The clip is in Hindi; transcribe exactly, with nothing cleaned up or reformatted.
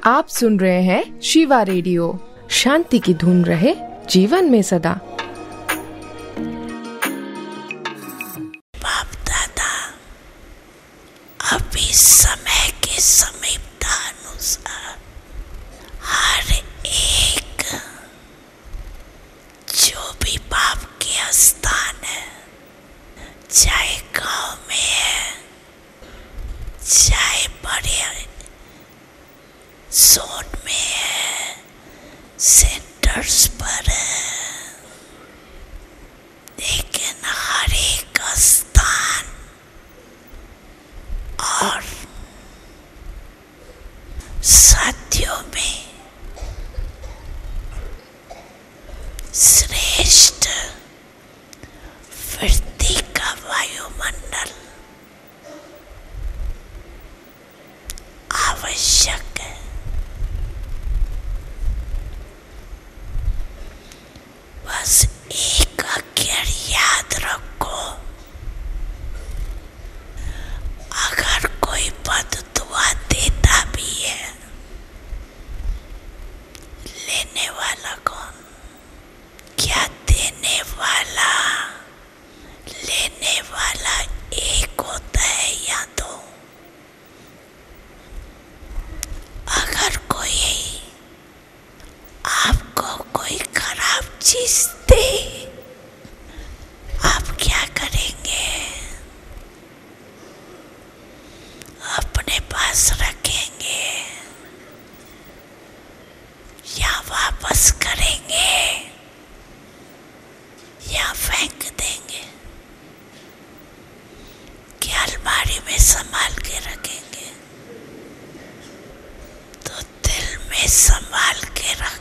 आप सुन रहे हैं शिवा रेडियो। शांति की धुन रहे जीवन में सदा। बाप दादा अभी समय के समीपता अनुसार हर एक जो भी बाप के स्थान है, चाहे गांव में है, चाहे बड़े जोन में है, सेंटर्स पर है, लेकिन हर एक स्थान और साथियों में श्रेष्ठ वृद्धि का वायुमंडल आवश्यक है। बस एक अक्षर याद रखो, अगर कोई बददुआ देता भी है, लेने वाला कौन? क्या देने वाला? लेने वाला एक होता है या दो? अगर कोई आपको कोई खराब चीज दे, आप क्या करेंगे? अपने पास रखेंगे या वापस करेंगे या फेंक देंगे? क्या अलमारी में संभाल के रखेंगे? तो दिल में संभाल के रख